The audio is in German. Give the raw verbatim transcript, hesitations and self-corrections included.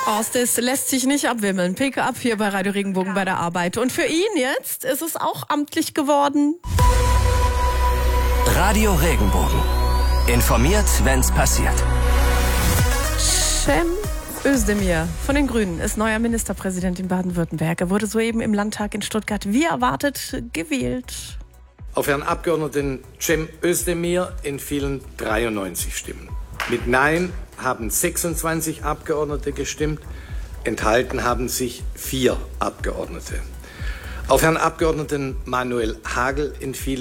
Orstes lässt sich nicht abwimmeln. Pick-up hier bei Radio Regenbogen bei der Arbeit. Und für ihn jetzt ist es auch amtlich geworden. Radio Regenbogen. Informiert, wenn's passiert. Cem Özdemir von den Grünen ist neuer Ministerpräsident in Baden-Württemberg. Er wurde soeben im Landtag in Stuttgart wie erwartet gewählt. Auf Herrn Abgeordneten Cem Özdemir entfielen dreiundneunzig Stimmen. Mit Nein haben sechsundzwanzig Abgeordnete gestimmt, enthalten haben sich vier Abgeordnete. Auf Herrn Abgeordneten Manuel Hagel entfielen